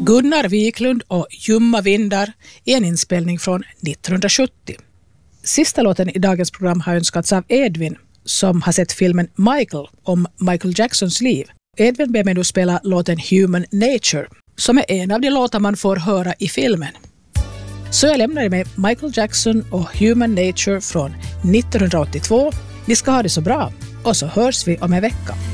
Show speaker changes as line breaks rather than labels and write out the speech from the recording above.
Gunnar Wiklund och Ljumma vindar är en inspelning från 1970. Sista låten i dagens program har önskats av Edvin som har sett filmen Michael om Michael Jacksons liv. Edvin ber mig nu spela låten Human Nature som är en av de låtar man får höra i filmen. Så jag lämnar med Michael Jackson och Human Nature från 1982. Ni ska ha det så bra och så hörs vi om en vecka.